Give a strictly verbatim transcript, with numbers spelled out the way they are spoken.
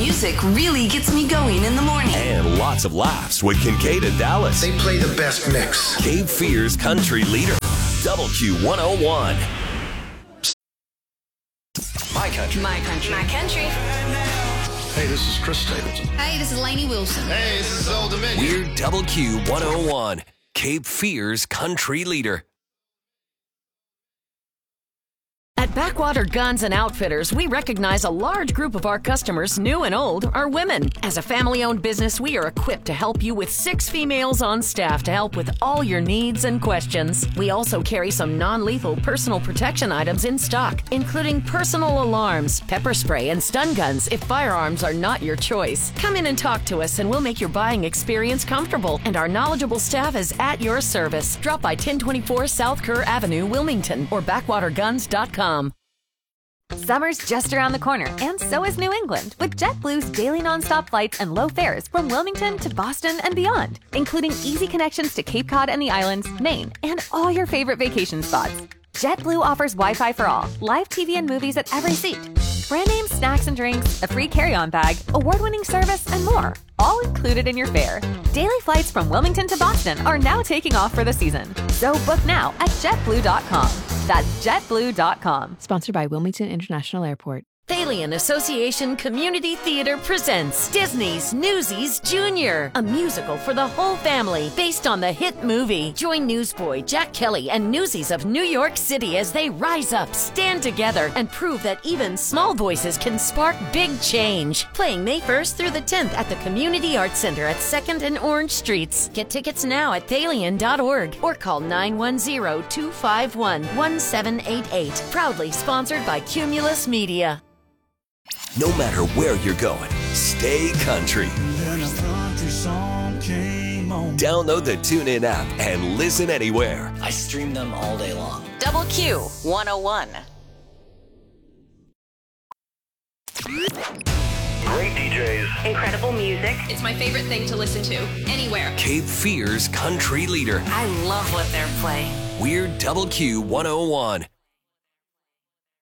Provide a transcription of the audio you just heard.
music really gets me going in the morning. And lots of laughs with Kincaid and Dallas. They play the best mix. Cape Fear's country leader, Double Q one oh one. My country. My country. My country. Hey, this is Chris Stapleton. Hey, this is Lainey Wilson. Hey, this is Old Dominion. We're Double Q one oh one, Cape Fear's country leader. At Backwater Guns and Outfitters, we recognize a large group of our customers, new and old, are women. As a family-owned business, we are equipped to help you with six females on staff to help with all your needs and questions. We also carry some non-lethal personal protection items in stock, including personal alarms, pepper spray, and stun guns if firearms are not your choice. Come in and talk to us, and we'll make your buying experience comfortable, and our knowledgeable staff is at your service. Drop by ten twenty-four South Kerr Avenue, Wilmington, or backwater guns dot com. Summer's just around the corner, and so is New England, with JetBlue's daily nonstop flights and low fares from Wilmington to Boston and beyond, including easy connections to Cape Cod and the islands, Maine, and all your favorite vacation spots. JetBlue offers Wi-Fi for all, live T V and movies at every seat, brand name snacks and drinks, a free carry-on bag, award-winning service, and more, all included in your fare. Daily flights from Wilmington to Boston are now taking off for the season, so book now at jet blue dot com. That's jet blue dot com. Sponsored by Wilmington International Airport. Thalian Association Community Theater presents Disney's Newsies Junior, a musical for the whole family based on the hit movie. Join newsboy Jack Kelly and Newsies of New York City as they rise up, stand together, and prove that even small voices can spark big change. Playing May first through the tenth at the Community Arts Center at second and Orange Streets. Get tickets now at thalian dot org or call nine one zero, two five one, one seven eight eight. Proudly sponsored by Cumulus Media. No matter where you're going, stay country. Download the TuneIn app and listen anywhere. I stream them all day long. Double Q one oh one. Great D Js. Incredible music. It's my favorite thing to listen to, anywhere. Cape Fear's country leader. I love what they're playing. We're Double Q one oh one.